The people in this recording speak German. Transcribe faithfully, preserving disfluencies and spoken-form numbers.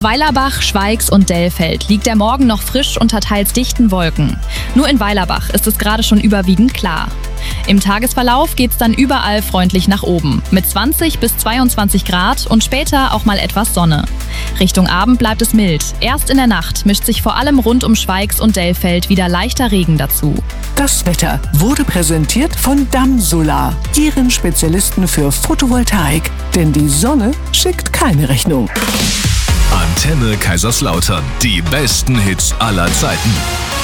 Weilerbach, Schweigs und Dellfeld liegt der Morgen noch frisch unter teils dichten Wolken. Nur in Weilerbach ist es gerade schon überwiegend klar. Im Tagesverlauf geht's dann überall freundlich nach oben, mit zwanzig bis zweiundzwanzig Grad und später auch mal etwas Sonne. Richtung Abend bleibt es mild. Erst in der Nacht mischt sich vor allem rund um Schweigs und Dellfeld wieder leichter Regen dazu. Das Wetter wurde präsentiert von Dammsolar, Ihren Spezialisten für Photovoltaik. Denn die Sonne schickt keine Rechnung. Antenne Kaiserslautern. Die besten Hits aller Zeiten.